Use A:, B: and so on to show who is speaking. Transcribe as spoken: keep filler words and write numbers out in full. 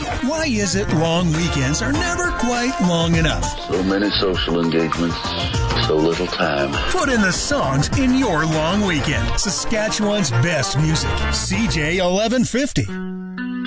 A: Why is it long weekends are never quite long enough?
B: So many social engagements, so little time.
A: Put in the songs in your long weekend. Saskatchewan's best music. C J eleven fifty.